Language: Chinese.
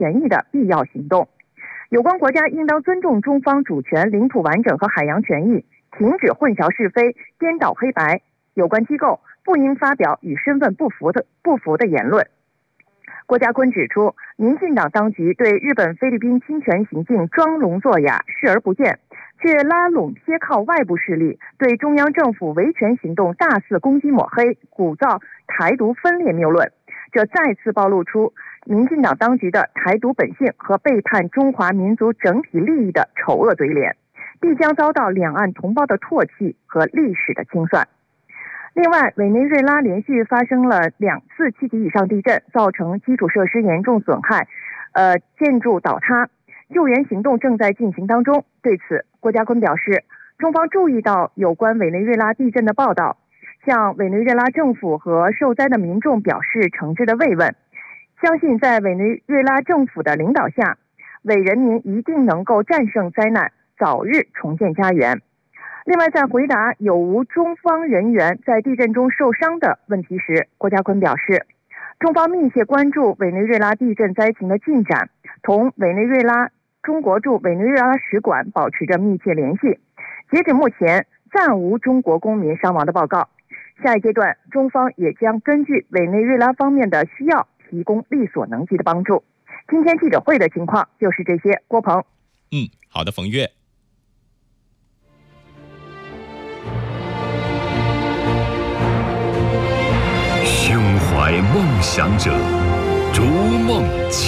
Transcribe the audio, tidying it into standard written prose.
权益的必要行动。有关国家应当尊重中方主权、领土完整和海洋权益，停止混淆是非、颠倒黑白。有关机构不应发表与身份不符的言论。郭家坤指出，民进党当局对日本、菲律宾侵权行径装聋作哑、视而不见，却拉拢贴靠外部势力，对中央政府维权行动大肆攻击抹黑，鼓噪台独分裂谬论。这再次暴露出民进党当局的台独本性和背叛中华民族整体利益的丑恶嘴脸，必将遭到两岸同胞的唾弃和历史的清算。另外，委内瑞拉连续发生了2次7级以上地震，造成基础设施严重损害，建筑倒塌，救援行动正在进行当中。对此，郭家坤表示，中方注意到有关委内瑞拉地震的报道，向委内瑞拉政府和受灾的民众表示诚挚的慰问，相信在委内瑞拉政府的领导下，委人民一定能够战胜灾难，早日重建家园。另外，在回答有无中方人员在地震中受伤的问题时，郭家坤表示，中方密切关注委内瑞拉地震灾情的进展，同委内瑞拉中国驻委内瑞拉使馆保持着密切联系。截止目前，暂无中国公民伤亡的报告。下一阶段，中方也将根据委内瑞拉方面的需要，提供力所能及的帮助。今天记者会的情况就是这些。郭鹏， 好的，冯月。 胸怀梦想者，逐梦